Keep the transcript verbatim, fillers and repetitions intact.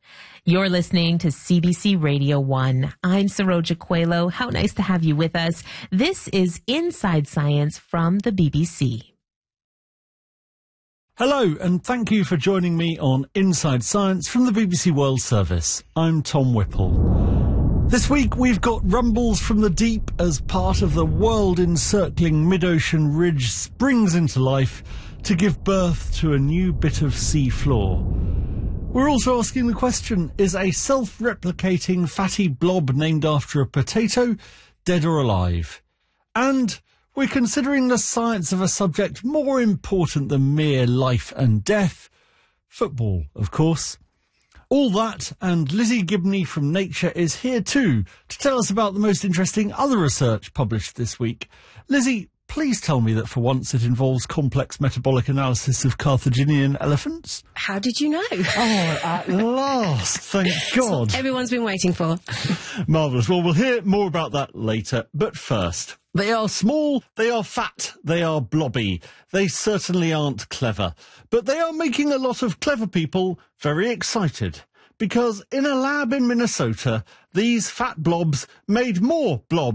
You're listening to C B C Radio one. I'm Saroja Coelho. How nice to have you with us. This is Inside Science from the B B C. Hello, and thank you for joining me on Inside Science from the B B C World Service. I'm Tom Whipple. This week we've got rumbles from the deep as part of the world-encircling mid-ocean ridge springs into life to give birth to a new bit of sea floor. We're also asking the question, is a self-replicating fatty blob named after a potato dead or alive? And we're considering the science of a subject more important than mere life and death. Football, of course. All that, and Lizzie Gibney from Nature is here too to tell us about the most interesting other research published this week. Lizzie, please tell me that for once it involves complex metabolic analysis of Carthaginian elephants. How did you know? Oh, at last, thank God. That's what everyone's been waiting for. Marvellous. Well, we'll hear more about that later, but first, they are small, they are fat, they are blobby. They certainly aren't clever, but they are making a lot of clever people very excited. Because in a lab in Minnesota, these fat blobs made more blobs.